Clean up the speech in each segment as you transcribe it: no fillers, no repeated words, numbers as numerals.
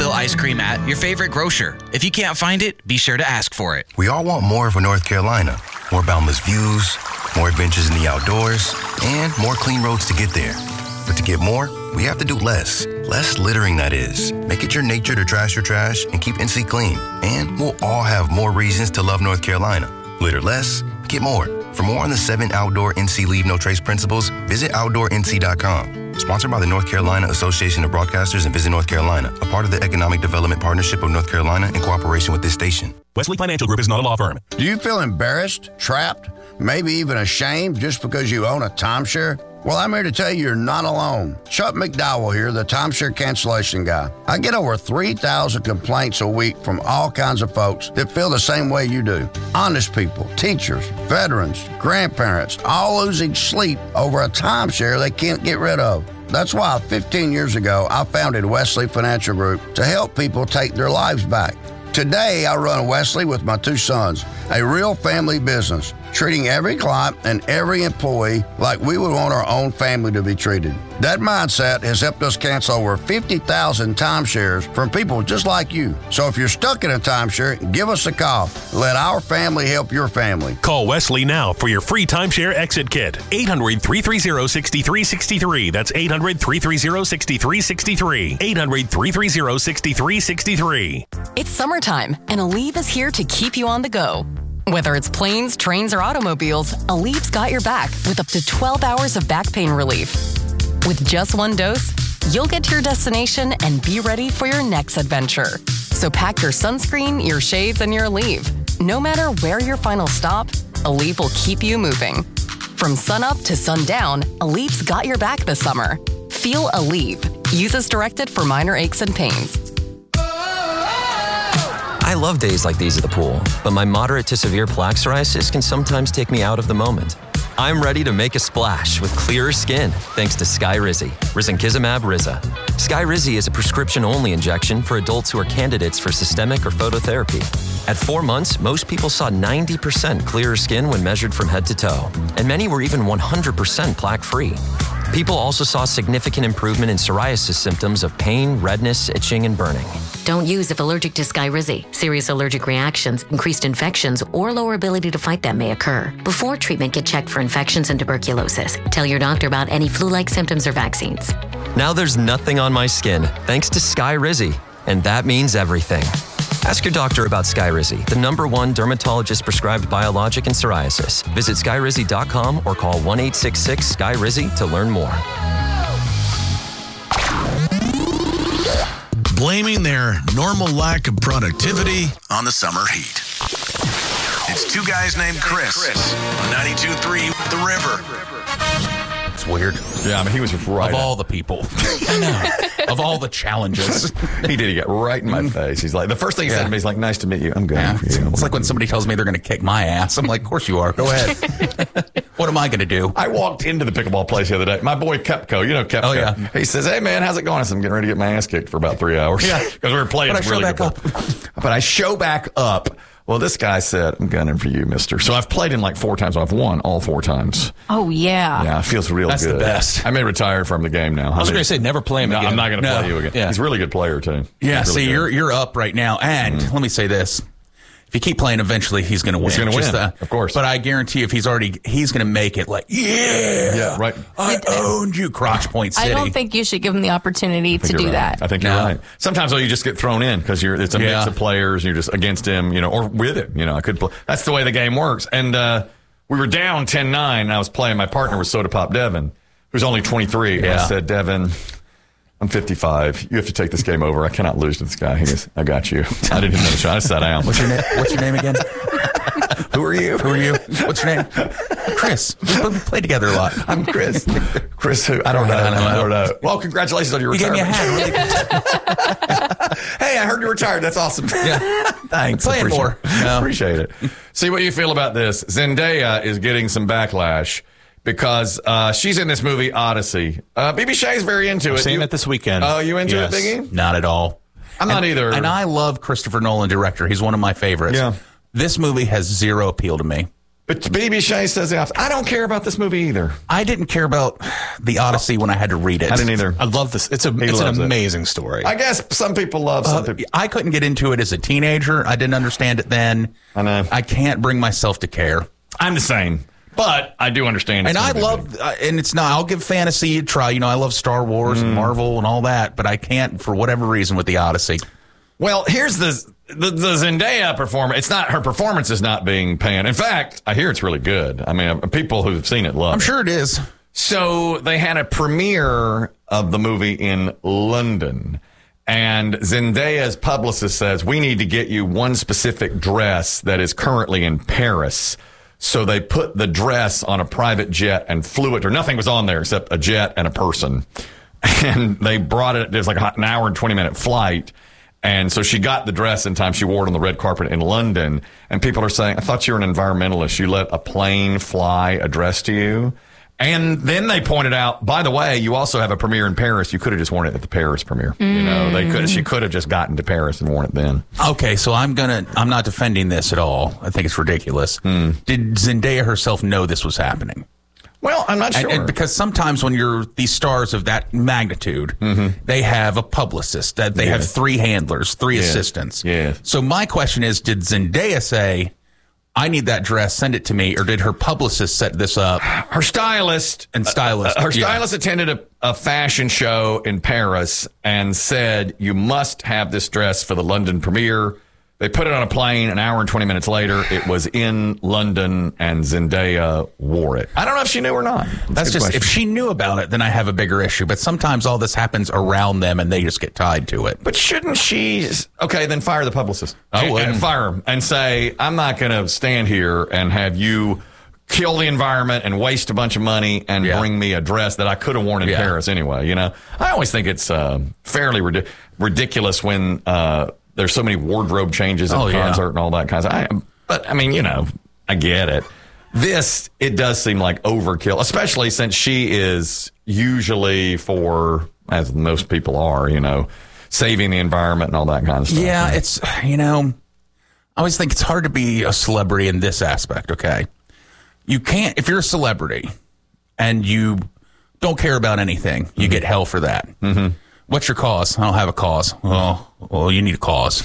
real ice cream at your favorite grocer. If you can't find it, be sure to ask for it. We all want more of a North Carolina. More boundless views, more adventures in the outdoors, and more clean roads to get there. But to get more, we have to do less. Less littering, that is. Make it your nature to trash your trash and keep NC clean. And we'll all have more reasons to love North Carolina. Litter less, get more. For more on the 7 outdoor NC Leave No Trace principles, visit OutdoorNC.com. Sponsored by the North Carolina Association of Broadcasters and Visit North Carolina, a part of the Economic Development Partnership of North Carolina in cooperation with this station. Wesley Financial Group is not a law firm. Do you feel embarrassed, trapped, maybe even ashamed just because you own a timeshare? Well, I'm here to tell you you're not alone. Chuck McDowell here, the timeshare cancellation guy. I get over 3,000 complaints a week from all kinds of folks that feel the same way you do. Honest people, teachers, veterans, grandparents, all losing sleep over a timeshare they can't get rid of. That's why 15 years ago, I founded Wesley Financial Group to help people take their lives back. Today, I run Wesley with my 2 sons, a real family business, treating every client and every employee like we would want our own family to be treated. That mindset has helped us cancel over 50,000 timeshares from people just like you. So if you're stuck in a timeshare, give us a call. Let our family help your family. Call Wesley now for your free timeshare exit kit. 800-330-6363. That's 800-330-6363. 800-330-6363. It's summertime, and Aleve is here to keep you on the go. Whether it's planes, trains, or automobiles, Aleve's got your back with up to 12 hours of back pain relief. With just 1 dose, you'll get to your destination and be ready for your next adventure. So pack your sunscreen, your shades, and your Aleve. No matter where your final stop, Aleve will keep you moving. From sunup to sundown, Aleve's got your back this summer. Feel Aleve. Use as directed for minor aches and pains. I love days like these at the pool, but my moderate to severe plaque psoriasis can sometimes take me out of the moment. I'm ready to make a splash with clearer skin thanks to Skyrizi, risankizumab Riza. Skyrizi is a prescription-only injection for adults who are candidates for systemic or phototherapy. At 4 months, most people saw 90% clearer skin when measured from head to toe, and many were even 100% plaque-free. People also saw significant improvement in psoriasis symptoms of pain, redness, itching, and burning. Don't use if allergic to Skyrizi. Serious allergic reactions, increased infections, or lower ability to fight them may occur. Before treatment, get checked for infections and tuberculosis. Tell your doctor about any flu-like symptoms or vaccines. Now there's nothing on my skin thanks to Skyrizi, and that means everything. Ask your doctor about Skyrizi, the #1 dermatologist-prescribed biologic in psoriasis. Visit Skyrizi.com or call 1-866-SKY-RIZI to learn more. Blaming their normal lack of productivity on the summer heat. It's 2 guys named Chris on 92.3 The River. It's weird. Yeah, I mean, he was right. Of all the people. I know. Of all the challenges. He did. He got right in my face. He's like, the first thing he said to me, he's like, nice to meet you. I'm good. Yeah. It's like when somebody tells me they're going to kick my ass. I'm like, of course you are. Go ahead. What am I going to do? I walked into the pickleball place the other day. My boy Kepko, you know Kepko. Oh, yeah. He says, hey, man, how's it going? I said, I'm getting ready to get my ass kicked for about 3 hours. Yeah. Because we were playing. But I show back up. But I show back up. Well, this guy said, I'm gunning for you, mister. So I've played him like 4 times. I've won all 4 times. Oh, yeah. Yeah, it feels real good. That's the best. I may retire from the game now. I was going to say, never play him again. I'm not going to play you again. Yeah. He's a really good player, too. Yeah, really see, you're up right now. And let me say this. If you keep playing, eventually he's going to win. He's going to win, of course. But I guarantee if he's going to make it like, yeah, right. I owned you, Crotch Point City. I don't think you should give him the opportunity to do that. I think you're right. Sometimes, though, you just get thrown in because it's a mix of players. You're just against him, or with him. I could play. That's the way the game works. And we were down 10-9, and I was playing. My partner was Soda Pop Devin, who's only 23. Yeah. And I said, Devin, I'm 55. You have to take this game over. I cannot lose to this guy. He goes, I got you. I didn't even know the shot. I sat down. What's your name again? Who are you? What's your name? Chris. We play together a lot. I'm Chris. Chris who? I don't know. Well, congratulations on your retirement. You gave me a hat. Really good. Hey, I heard you retired. That's awesome. Yeah. Thanks. Play more. Appreciate it. See what you feel about this. Zendaya is getting some backlash because she's in this movie, Odyssey. BB Shay's very into it. I've seen it this weekend. Oh, you into it, Biggie? Not at all. I'm not either. And I love Christopher Nolan, director. He's one of my favorites. Yeah. This movie has zero appeal to me. But BB says the opposite. I don't care about this movie either. I didn't care about The Odyssey when I had to read it. I didn't either. I love this. It's an amazing story. I guess some people love some people. I couldn't get into it as a teenager. I didn't understand it then. I know. I can't bring myself to care. I'm the same. But I do understand. And I love, and it's not, I'll give fantasy a try. I love Star Wars and Marvel and all that, but I can't, for whatever reason, with The Odyssey. Well, here's the Zendaya performance. It's not, her performance is not being panned. In fact, I hear it's really good. I mean, people who've seen it love it. I'm sure it is. So they had a premiere of the movie in London. And Zendaya's publicist says, we need to get you one specific dress that is currently in Paris. So they put the dress on a private jet and flew it, or nothing was on there except a jet and a person. And they brought it, there's like an hour and 20-minute flight. And so she got the dress in time. She wore it on the red carpet in London. And people are saying, I thought you were an environmentalist. You let a plane fly a dress to you. And then they pointed out, by the way, you also have a premiere in Paris. You could have just worn it at the Paris premiere. She could have just gotten to Paris and worn it then. Okay, so I'm not defending this at all. I think it's ridiculous. Did Zendaya herself know this was happening? Well, I'm not sure. And because sometimes when you're these stars of that magnitude, they have a publicist, that they have 3 handlers, 3 assistants. Yeah. So my question is, did Zendaya say, I need that dress, send it to me, or did her publicist set this up? Her stylist attended a fashion show in Paris and said, you must have this dress for the London premiere. They put it on a plane. An hour and 20 minutes later, it was in London, and Zendaya wore it. I don't know if she knew or not. That's just, if she knew about it, then I have a bigger issue. But sometimes all this happens around them, and they just get tied to it. But shouldn't she? Okay, then fire the publicist. And fire him and say, I'm not going to stand here and have you kill the environment and waste a bunch of money and bring me a dress that I could have worn in Paris anyway. I always think it's fairly ridiculous when there's so many wardrobe changes at the concert and all that kind of stuff. But I mean, I get it. This, it does seem like overkill, especially since she is usually for, as most people are, saving the environment and all that kind of stuff. Yeah, it's, I always think it's hard to be a celebrity in this aspect, okay? You can't, if you're a celebrity and you don't care about anything, you get hell for that. What's your cause? I don't have a cause. Well, you need a cause.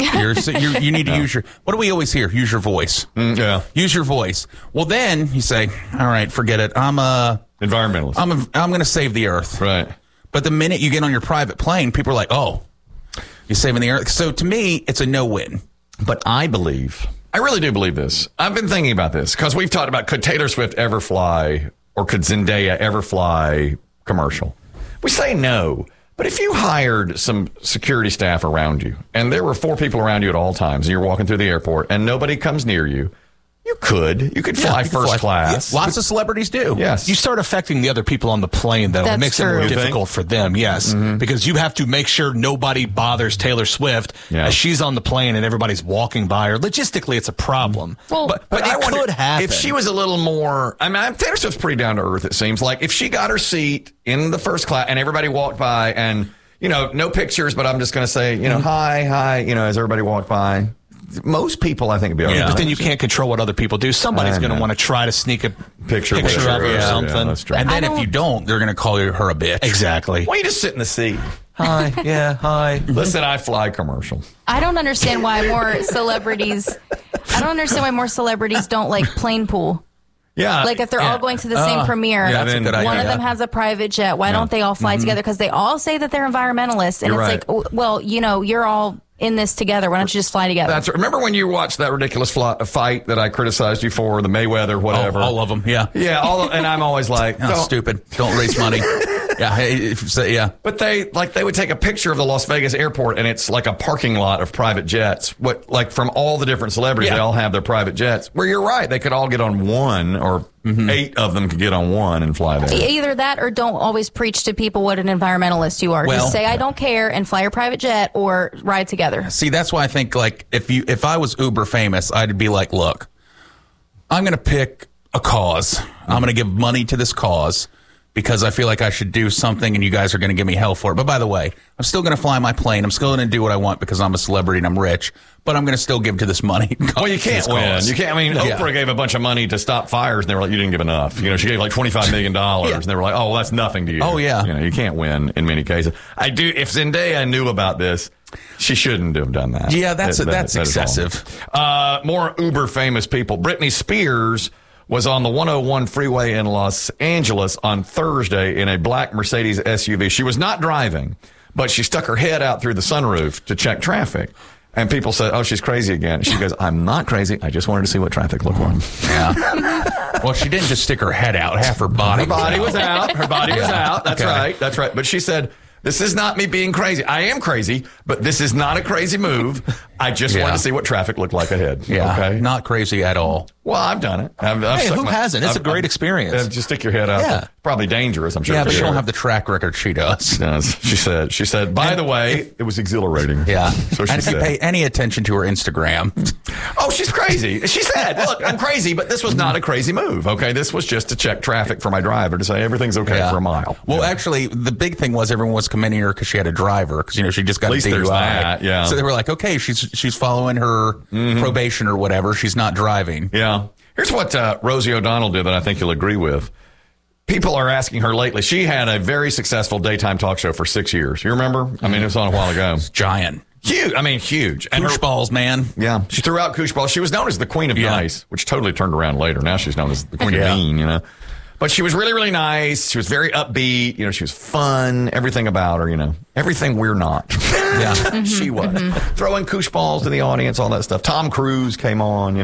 You need to use your, what do we always hear? Use your voice. Use your voice. Well, then you say, all right, forget it. I'm a environmentalist. I'm going to save the earth. Right. But the minute you get on your private plane, people are like, oh, you're saving the earth. So to me, it's a no-win. But I really do believe this. I've been thinking about this because we've talked about, could Taylor Swift ever fly, or could Zendaya ever fly commercial? We say no. But if you hired some security staff around you, and there were 4 people around you at all times, and you're walking through the airport, and nobody comes near you, you could fly first class. Yeah, lots of celebrities do. Yes. You start affecting the other people on the plane, though. It makes it more difficult for them, yes. Because you have to make sure nobody bothers Taylor Swift as she's on the plane and everybody's walking by her. Logistically, it's a problem. Well, but it could happen. If she was a little more, Taylor Swift's pretty down to earth, it seems like. If she got her seat in the first class and everybody walked by and, no pictures, but I'm just going to say, hi, as everybody walked by. Most people, I think, would be okay. But then you can't control what other people do. Somebody's going to want to try to sneak a picture of her or something. And then if you don't, they're going to call her a bitch. Exactly. Why don't you just sit in the seat? Hi. Listen, I fly commercial. I don't understand why more celebrities don't like plane pool. Yeah. Like if they're all going to the same premiere, that's a good idea. one of them has a private jet. Why don't they all fly together? Because they all say that they're environmentalists. And it's like, well, you're all in this together. Why don't you just fly together? Remember when you watched that ridiculous fight that I criticized you for, the Mayweather, whatever? All of them, yeah. Yeah, and I'm always like, stupid. Don't raise money. But they would take a picture of the Las Vegas airport, and it's like a parking lot of private jets. From all the different celebrities, they all have their private jets. Where you're right, they could all get on one, or 8 of them could get on one and fly there. Either that, or don't always preach to people what an environmentalist you are. Just say I don't care and fly your private jet or ride together. See, that's why I think if I was uber famous, I'd be like, look, I'm going to pick a cause. I'm going to give money to this cause. because I feel like I should do something and you guys are going to give me hell for it. But by the way, I'm still going to fly my plane. I'm still going to do what I want because I'm a celebrity and I'm rich, but I'm going to still give to this money. Well, you can't win. You can't. I mean, Oprah gave a bunch of money to stop fires and they were like, you didn't give enough. You know, she gave like $25 million and they were like, oh, well, that's nothing to you. Oh, yeah. You know, you can't win in many cases. If Zendaya knew about this, she shouldn't have done that. Yeah, that's excessive. More uber famous people. Britney Spears was on the 101 freeway in Los Angeles on Thursday in a black Mercedes SUV. She was not driving, but she stuck her head out through the sunroof to check traffic. And people said, oh, she's crazy again. She goes, I'm not crazy. I just wanted to see what traffic looked like. Yeah. Well, she didn't just stick her head out. Half her body was out. Her body was out. That's right. That's right. But she said, this is not me being crazy. I am crazy, but this is not a crazy move. I just wanted to see what traffic looked like ahead. Yeah. Okay? Not crazy at all. Well, I've done it. Who hasn't? It's a great experience. Just stick your head out. Yeah. Probably dangerous, I'm sure. Yeah, but she don't have the track record she does. She said, by the way, it was exhilarating. Yeah. So she and if you pay any attention to her Instagram. Oh, she's crazy. She said, look, I'm crazy, but this was not a crazy move. Okay. This was just to check traffic for my driver to say everything's okay for a mile. Well, actually, the big thing was everyone was commending her because she had a driver because, she just got a DUI. So they were like, okay, she's following her probation or whatever. She's not driving. Yeah. Here's what Rosie O'Donnell did that I think you'll agree with. People are asking her lately. She had a very successful daytime talk show for 6 years. You remember? I mean, it was on a while ago. It's giant. Huge. I mean, huge. And koosh balls, man. Yeah. She threw out koosh balls. She was known as the Queen of Nice, which totally turned around later. Now she's known as the Queen of Mean, But she was really, really nice. She was very upbeat. She was fun. Everything about her, everything we're not. Yeah. She was. Throwing koosh balls to the audience, all that stuff. Tom Cruise came on,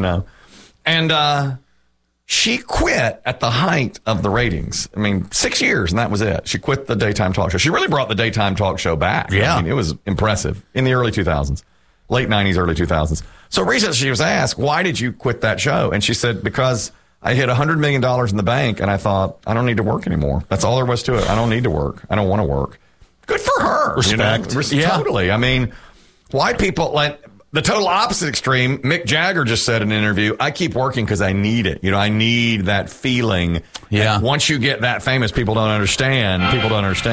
And she quit at the height of the ratings. I mean, 6 years, and that was it. She quit the daytime talk show. She really brought the daytime talk show back. Yeah. I mean, it was impressive in the early 2000s, late 90s, early 2000s. So recently she was asked, why did you quit that show? And she said, because I hit $100 million in the bank, and I thought, I don't need to work anymore. That's all there was to it. I don't need to work. I don't want to work. Good for her. Respect. Totally. I mean, why people the total opposite extreme. Mick Jagger just said in an interview, I keep working because I need it. I need that feeling. Yeah. And once you get that famous, people don't understand. And you need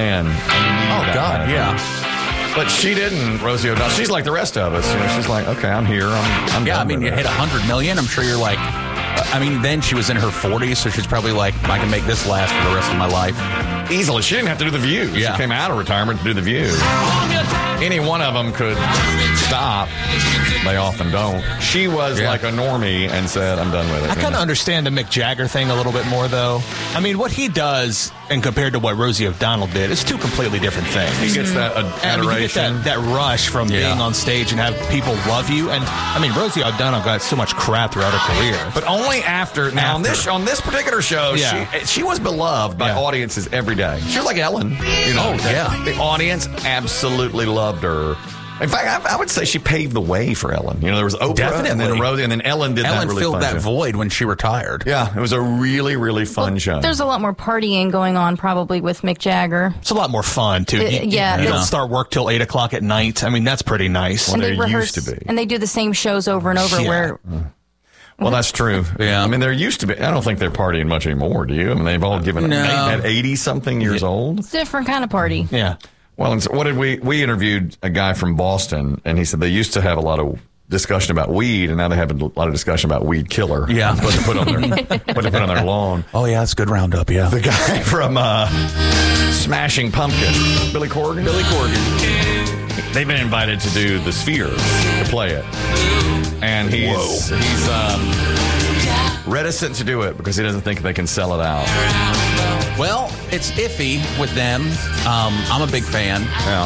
that. But she didn't, Rosie O'Donnell. She's like the rest of us. She's like, okay, I'm here. I'm yeah, I mean, you hit 100 million. I'm sure you're like, then she was in her 40s, so she's probably like, I can make this last for the rest of my life. Easily. She didn't have to do The View. Yeah. She came out of retirement to do The View. Any one of them could stop. They often don't. She was like a normie and said, I'm done with it. I kind of understand the Mick Jagger thing a little bit more, though. I mean, what he does, and compared to what Rosie O'Donnell did, it's two completely different things. He gets that adoration. You get that rush from being on stage and have people love you. And, Rosie O'Donnell got so much crap throughout her career. But only after. Now, on this particular show, she was beloved by audiences every day. She was like Ellen. The audience absolutely loved her. In fact, I would say she paved the way for Ellen. There was Oprah, and then Rosie, and then Ellen did that really filled fun that void when she retired. Yeah, it was a really, really fun show. There's a lot more partying going on probably with Mick Jagger. It's a lot more fun, too. You don't start work till 8 o'clock at night. That's pretty nice. Well, there used to be. And they do the same shows over and over where... Well, that's true. Yeah. There used to be. I don't think they're partying much anymore, do you? They've all given at 80-something years old. It's a different kind of party. Yeah. Well, and so what did we interviewed a guy from Boston, and he said they used to have a lot of discussion about weed, and now they have a lot of discussion about weed killer. Yeah. What to put on their lawn. Oh, yeah, that's good Roundup, yeah. The guy from Smashing Pumpkins, Billy Corgan. They've been invited to do the Sphere, to play it. And he's reticent to do it because he doesn't think they can sell it out. Well, it's iffy with them. I'm a big fan.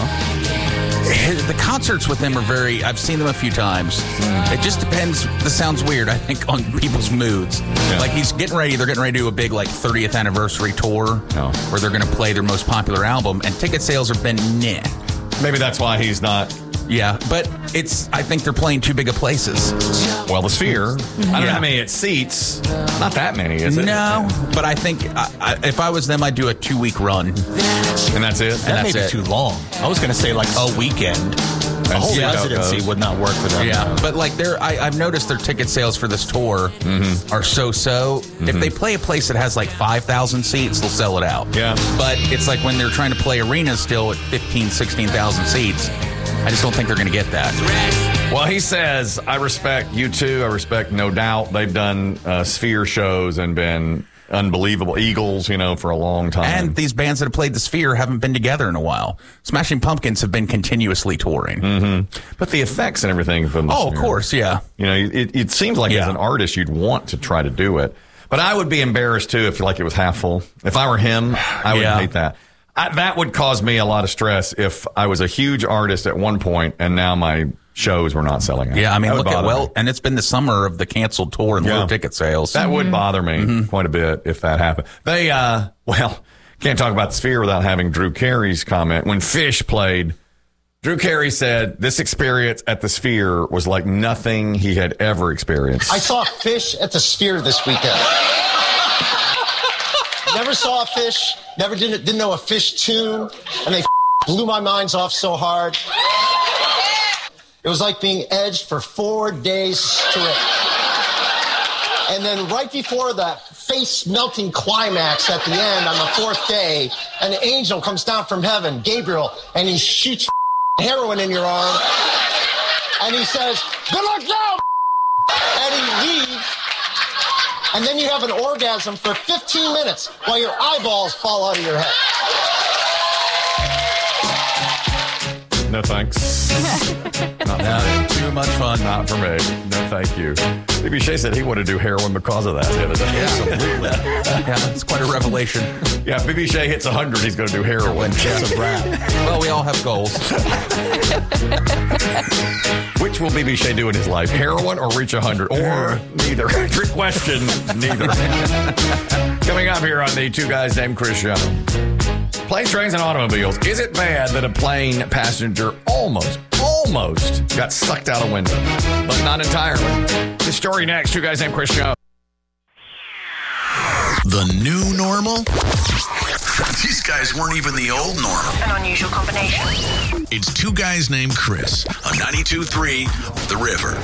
Yeah. The concerts with them are I've seen them a few times. It just depends. This sounds weird, I think, on people's moods. Yeah. Like they're getting ready to do a big 30th anniversary tour where they're going to play their most popular album, and ticket sales have been Maybe that's why he's not. Yeah, but I think they're playing too big of places. Well, the Sphere, I don't know how many it seats. Not that many, is it? No, but I think if I was them, I'd do a 2-week run. And that's it? That may be too long. I was going to say a weekend. A whole residency would not work for them. Yeah, but like I've noticed their ticket sales for this tour are so. If they play a place that has like 5,000 seats, they'll sell it out. Yeah. But it's like when they're trying to play arenas still at 15, 16,000 seats, I just don't think they're going to get that. Well, he says, I respect U2. I respect No Doubt. They've done Sphere shows and been unbelievable. Eagles, for a long time. And these bands that have played the Sphere haven't been together in a while. Smashing Pumpkins have been continuously touring. But the effects and everything from the Sphere, of course, yeah. It seems like as an artist, you'd want to try to do it. But I would be embarrassed, too, if it was half full. If I were him, I would hate that. That would cause me a lot of stress if I was a huge artist at one point and now my shows were not selling out. Yeah, I mean, look at, and it's been the summer of the canceled tour and low ticket sales. That would bother me quite a bit if that happened. They, can't talk about the Sphere without having Drew Carey's comment. When Fish played, Drew Carey said this experience at the Sphere was like nothing he had ever experienced. I saw Fish at the Sphere this weekend. Never saw a Fish, didn't know a Fish tune, and they blew my minds off so hard. It was like being edged for 4 days straight. And then right before that face-melting climax at the end on the fourth day, an angel comes down from heaven, Gabriel, and he shoots heroin in your arm. And he says, good luck now, and he leaves. And then you have an orgasm for 15 minutes while your eyeballs fall out of your head. No thanks. Not too much fun. Not for me. No, thank you. BB said he wanted to do heroin because of that the other day. Absolutely. Yeah, it's quite a revelation. Yeah, if BB hits 100, he's going to do heroin. That's a wrap. Well, we all have goals. Which will BB do in his life? Heroin or reach 100? Or neither? Trick question, neither. Coming up here on the Two Guys Named Chris show. Planes, trains, and automobiles. Is it bad that a plane passenger almost got sucked out a window? But not entirely. The story next. Two Guys Named Chris show. The new normal? These guys weren't even the old normal. An unusual combination. It's Two Guys Named Chris on 92.3 The River.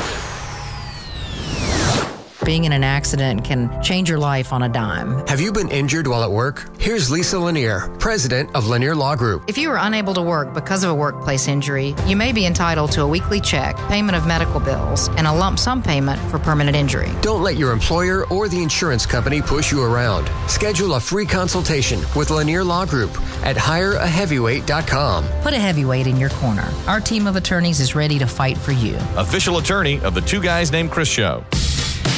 Being in an accident can change your life on a dime. Have you been injured while at work? Here's Lisa Lanier, president of Lanier Law Group. If you are unable to work because of a workplace injury, you may be entitled to a weekly check, payment of medical bills, and a lump sum payment for permanent injury. Don't let your employer or the insurance company push you around. Schedule a free consultation with Lanier Law Group at hireaheavyweight.com. Put a heavyweight in your corner. Our team of attorneys is ready to fight for you. Official attorney of the Two Guys Named Chris show.